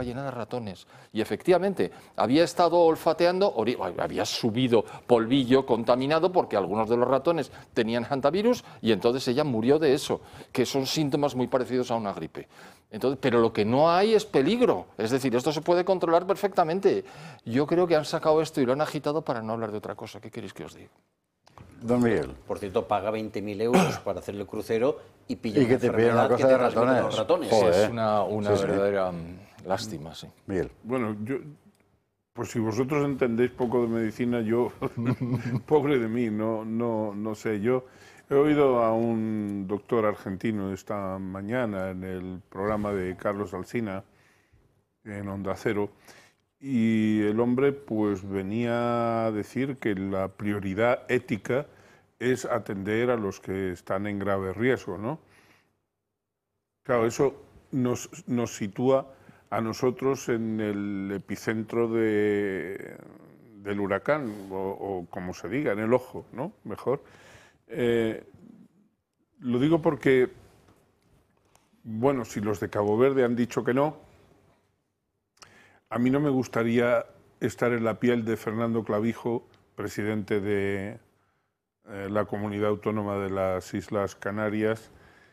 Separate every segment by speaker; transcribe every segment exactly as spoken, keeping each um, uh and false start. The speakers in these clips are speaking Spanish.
Speaker 1: estaba llena de ratones. Y efectivamente, había estado olfateando, había subido polvillo contaminado porque algunos de los ratones tenían hantavirus y entonces ella murió de eso, que son síntomas muy parecidos a una gripe. Entonces, pero lo que no hay es peligro, es decir, esto se puede controlar perfectamente. Yo creo que han sacado esto y lo han agitado para no hablar de otra cosa. ¿Qué queréis que os diga?
Speaker 2: Don Miguel.
Speaker 3: Por cierto, paga veinte mil euros para hacerle el crucero y pilla
Speaker 2: y que te pilla una cosa de ratones.
Speaker 3: Los ratones.
Speaker 1: Joder, es una, una
Speaker 2: sí,
Speaker 1: verdadera
Speaker 2: sí.
Speaker 1: lástima, sí.
Speaker 2: Miguel.
Speaker 4: Bueno, yo, pues si vosotros entendéis poco de medicina, yo, pobre de mí, no, no, no sé. Yo he oído a un doctor argentino esta mañana en el programa de Carlos Alsina, en Onda Cero, y el hombre pues venía a decir que la prioridad ética es atender a los que están en grave riesgo, ¿no? Claro, eso nos, nos sitúa a nosotros en el epicentro de, del huracán, o, o como se diga, en el ojo, ¿no? Mejor. Eh, lo digo porque, bueno, si los de Cabo Verde han dicho que no, a mí no me gustaría estar en la piel de Fernando Clavijo, presidente de eh, la Comunidad Autónoma de las Islas Canarias,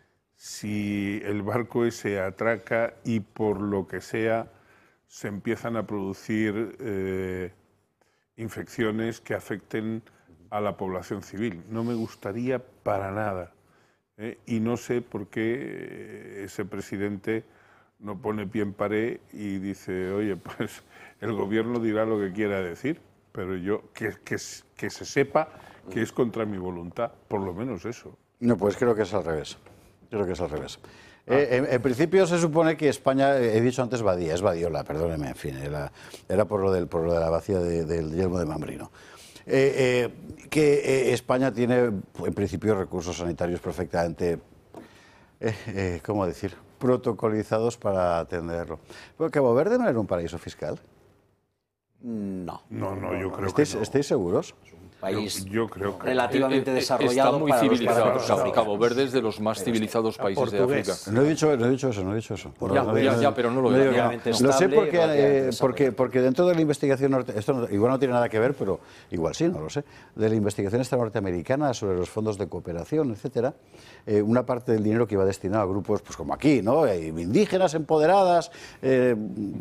Speaker 4: si el barco ese atraca y por lo que sea se empiezan a producir eh, infecciones que afecten a la población civil. No me gustaría para nada. ¿eh? Y no sé por qué ese presidente no pone pie en pared y dice, oye, pues el gobierno dirá lo que quiera decir, pero yo que, que, que se sepa que es contra mi voluntad, por lo menos eso.
Speaker 2: No, pues creo que es al revés. Creo que es al revés. Ah. Eh, en, en principio se supone que España, he dicho antes Badía, es Badiola, perdóneme, en fin, era, era por, lo del, por lo de la vacía de, del yelmo de Mambrino. Eh, eh, que eh, España tiene, en principio, recursos sanitarios perfectamente, eh, eh, ¿cómo decir?, protocolizados para atenderlo. ¿Pero Cabo Verde no era un paraíso fiscal?
Speaker 3: No.
Speaker 4: No, no, yo creo
Speaker 2: ¿Estáis,
Speaker 4: que no.
Speaker 2: ¿Estáis seguros?
Speaker 3: País
Speaker 4: yo, yo creo que
Speaker 3: relativamente
Speaker 1: eh, eh,
Speaker 3: desarrollado.
Speaker 1: Está muy
Speaker 3: para
Speaker 1: civilizado.
Speaker 3: los parámetros
Speaker 1: Cabo Verde es de los más civilizados países de África.
Speaker 2: No he dicho, no he dicho eso, no he dicho eso.
Speaker 1: Ya,
Speaker 2: no,
Speaker 1: ya,
Speaker 2: no,
Speaker 1: ya, pero no lo
Speaker 2: no
Speaker 1: digo.
Speaker 2: digo, no. Lo sé porque, eh, porque, porque dentro de la investigación, norte, esto no, igual no tiene nada que ver, pero igual sí, no lo sé, de la investigación esta norteamericana sobre los fondos de cooperación, etcétera, eh, una parte del dinero que iba destinado a grupos, pues como aquí, ¿no? Eh, indígenas empoderadas, eh,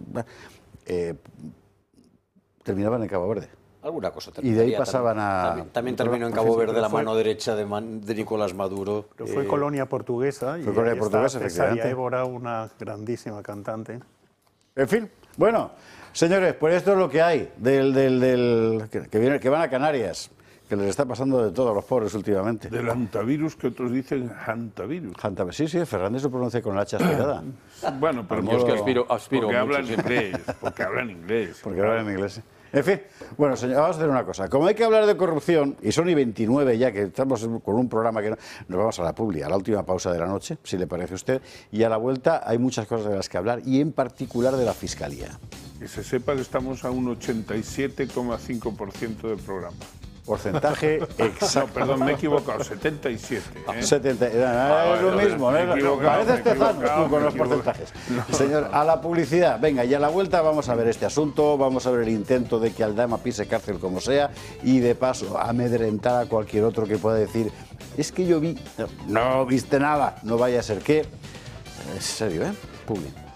Speaker 2: eh, terminaban en Cabo Verde.
Speaker 3: Alguna cosa.
Speaker 2: Y de ahí pasaban a...
Speaker 3: También, también terminó en Cabo Verde la mano derecha de, Man, de Nicolás Maduro.
Speaker 5: Pero fue
Speaker 3: eh,
Speaker 5: colonia portuguesa.
Speaker 2: Fue
Speaker 5: y
Speaker 2: colonia
Speaker 5: ahí
Speaker 2: portuguesa,
Speaker 5: está Cesaria
Speaker 2: efectivamente.
Speaker 5: Évora, una grandísima cantante.
Speaker 2: En fin, bueno, señores, pues esto es lo que hay del, del, del que, que, viene, que van a Canarias, que les está pasando de todo a los pobres últimamente.
Speaker 4: del hantavirus, que otros dicen hantavirus.
Speaker 2: Hantavirus, sí, sí, Fernández lo pronuncia con la H aspirada.
Speaker 4: Bueno, pero
Speaker 1: Yo es que aspiro, aspiro
Speaker 4: porque
Speaker 1: mucho,
Speaker 4: hablan
Speaker 1: sí.
Speaker 4: inglés, porque hablan inglés.
Speaker 2: Porque hablan en inglés. En fin, bueno, señor, vamos a hacer una cosa. Como hay que hablar de corrupción, y son y veintinueve ya, que estamos con un programa que no, nos vamos a la publi, a la última pausa de la noche, si le parece a usted, y a la vuelta hay muchas cosas de las que hablar, y en particular de la Fiscalía.
Speaker 4: Que se sepa que estamos a un ochenta y siete coma cinco por ciento del programa.
Speaker 2: Porcentaje exacto.
Speaker 4: No, perdón, me he equivocado, setenta y siete. ¿eh?
Speaker 2: setenta, no, no,
Speaker 4: Ah,
Speaker 2: es lo
Speaker 4: vale,
Speaker 2: mismo,
Speaker 4: me he
Speaker 2: ¿no?
Speaker 4: equivocado,
Speaker 2: Pareces
Speaker 4: me he
Speaker 2: Tejano
Speaker 4: equivocado,
Speaker 2: tú con
Speaker 4: me
Speaker 2: los
Speaker 4: he equivocado.
Speaker 2: porcentajes.
Speaker 4: No.
Speaker 2: Señor, a la publicidad, venga, y a la vuelta vamos a ver este asunto, vamos a ver el intento de que Aldama pise cárcel como sea, y de paso amedrentar a cualquier otro que pueda decir, es que yo vi, no, no viste nada, no vaya a ser que, en serio, ¿eh? Publi.